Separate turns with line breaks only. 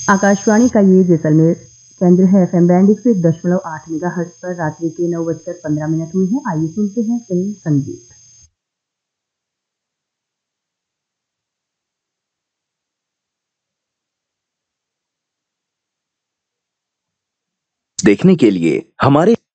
आकाशवाणी का ये जैसलमेर केंद्र है। FM बैंड 101.8 मेगाहर्ट्ज पर रात्रि के 9:15 हुए हैं। आइए सुनते हैं फिल्म संगीत।
देखने के लिए हमारे